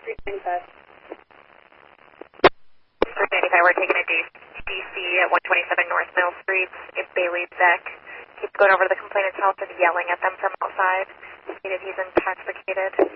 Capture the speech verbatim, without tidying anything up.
three ninety-five. three ninety-five, we're taking a D C at one twenty-seven North Mill Street, at Bailey's deck. Keep going over to the complainant's house and yelling at them from outside. See if he's intoxicated.